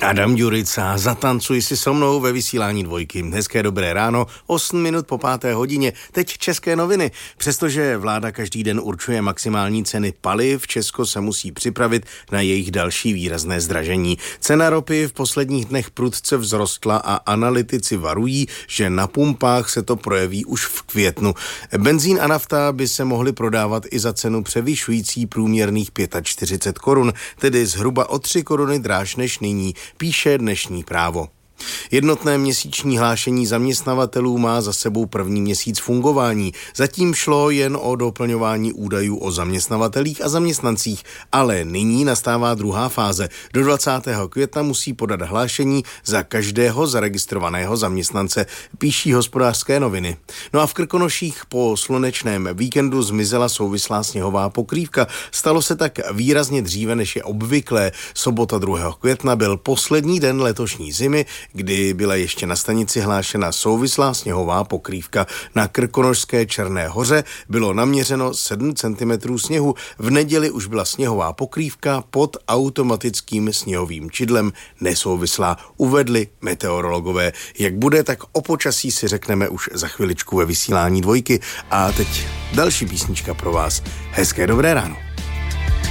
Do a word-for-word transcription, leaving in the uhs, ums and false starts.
Adam Ďurica, zatancuj si so mnou ve vysílání Dvojky. Hezké dobré ráno, osm minut po páté hodině. Teď české noviny. Přestože vláda každý den určuje maximální ceny paliv, Česko se musí připravit na jejich další výrazné zdražení. Cena ropy v posledních dnech prudce vzrostla a analytici varují, že na pumpách se to projeví už v květnu. Benzín a nafta by se mohly prodávat i za cenu převyšující průměrných čtyřicet pět korun, tedy zhruba o tři koruny dráž než nyní, píše dnešní Právo. Jednotné měsíční hlášení zaměstnavatelů má za sebou první měsíc fungování. Zatím šlo jen o doplňování údajů o zaměstnavatelích a zaměstnancích, ale nyní nastává druhá fáze. Do dvacátého května musí podat hlášení za každého zaregistrovaného zaměstnance, píší Hospodářské noviny. No a v Krkonoších po slunečném víkendu zmizela souvislá sněhová pokrývka. Stalo se tak výrazně dříve, než je obvyklé. Sobota druhého května byl poslední den letošní zimy, kdy byla ještě na stanici hlášena souvislá sněhová pokrývka. Na Krkonošské Černé hoře bylo naměřeno sedm centimetrů sněhu. V neděli už byla sněhová pokrývka pod automatickým sněhovým čidlem nesouvislá, uvedli meteorologové. Jak bude, tak o počasí si řekneme už za chviličku ve vysílání Dvojky. A teď další písnička pro vás. Hezké dobré ráno.